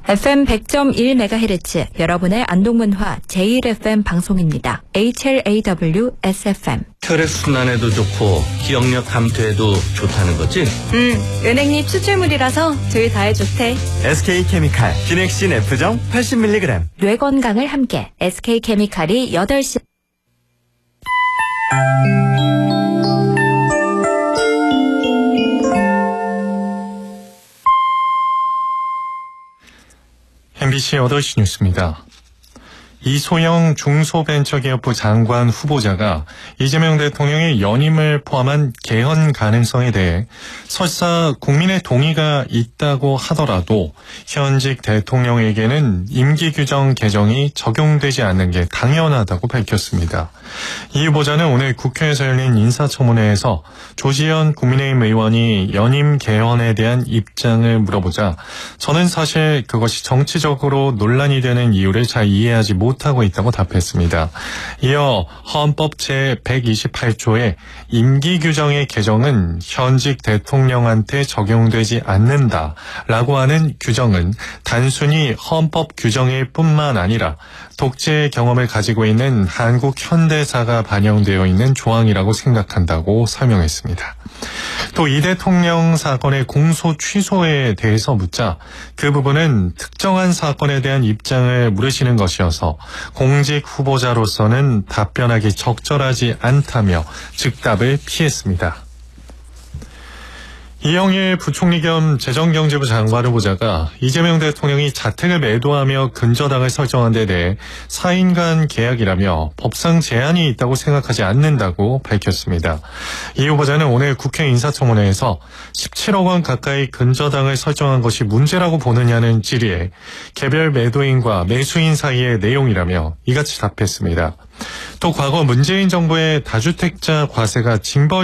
FM 100.1MHz 여러분의 안동문화 제1FM 방송입니다. HLAW SFM. 혈액순환에도 좋고 기억력 감퇴에도 좋다는 거지? 은행잎 추출물이라서 둘 다에 좋대. SK케미칼 기넥신 F정 80mg. 뇌 건강을 함께 SK케미칼이 8시. MBC 8시 뉴스입니다. 이소영 중소벤처기업부 장관 후보자가 이재명 대통령의 연임을 포함한 개헌 가능성에 대해 설사 국민의 동의가 있다고 하더라도 현직 대통령에게는 임기 규정 개정이 적용되지 않는 게 당연하다고 밝혔습니다. 이 후보자는 오늘 국회에서 열린 인사청문회에서 조지현 국민의힘 의원이 연임 개헌에 대한 입장을 물어보자 저는 사실 그것이 정치적으로 논란이 되는 이유를 잘 이해하지 못하고 있다고 답했습니다. 이어 헌법 제128조의 임기 규정의 개정은 현직 대통령한테 적용되지 않는다라고 하는 규정은 단순히 헌법 규정일 뿐만 아니라 독재 경험을 가지고 있는 한국 현대사가 반영되어 있는 조항이라고 생각한다고 설명했습니다. 또 이 대통령 사건의 공소 취소에 대해서 묻자 그 부분은 특정한 사건에 대한 입장을 물으시는 것이어서 공직 후보자로서는 답변하기 적절하지 않다며 즉답을 피했습니다. 이영일 부총리 겸 재정경제부 장관 후보자가 이재명 대통령이 자택을 매도하며 근저당을 설정한 데 대해 4인 간 계약이라며 법상 제한이 있다고 생각하지 않는다고 밝혔습니다. 이 후보자는 오늘 국회 인사청문회에서 17억 원 가까이 근저당을 설정한 것이 문제라고 보느냐는 질의에 개별 매도인과 매수인 사이의 내용이라며 이같이 답했습니다. 또 과거 문재인 정부의 다주택자 과세가 징벌